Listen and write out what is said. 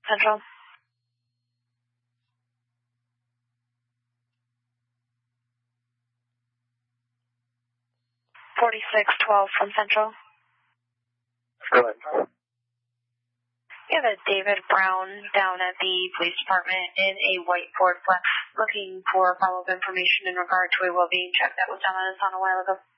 Central. 4612 from Central. Go ahead. We have a David Brown down at the police department in a white Ford Flex looking for follow-up information in regard to a well-being check that was done on his son a while ago.